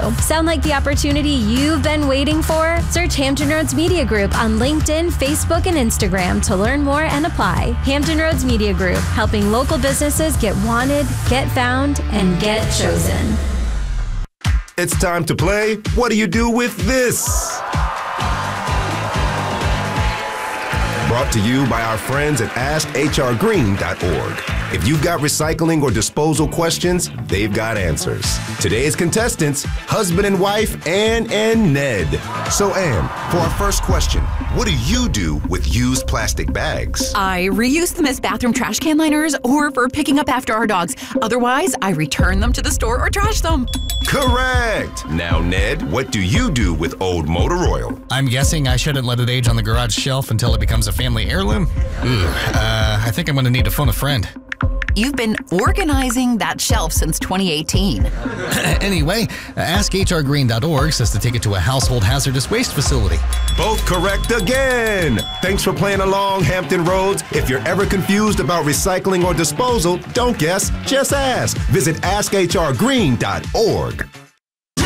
you. Sound like the opportunity you've been waiting for? Search Hampton Roads Media Group on LinkedIn, Facebook, and Instagram to learn more and apply. Hampton Roads Media Group, helping local businesses get wanted, get found, and get chosen. It's time to play What Do You Do With This? Brought to you by our friends at AskHRGreen.org. If you've got recycling or disposal questions, they've got answers. Today's contestants, husband and wife, Ann and Ned. So Ann, for our first question, what do you do with used plastic bags? I reuse them as bathroom trash can liners or for picking up after our dogs. Otherwise, I return them to the store or trash them. Correct! Now, Ned, what do you do with old motor oil? I'm guessing I shouldn't let it age on the garage shelf until it becomes a family heirloom? I think I'm going to need to phone a friend. You've been organizing that shelf since 2018. Anyway, AskHRGreen.org says to take it to a household hazardous waste facility. Both correct again! Thanks for playing along, Hampton Roads. If you're ever confused about recycling or disposal, don't guess, just ask. Visit AskHRGreen.org.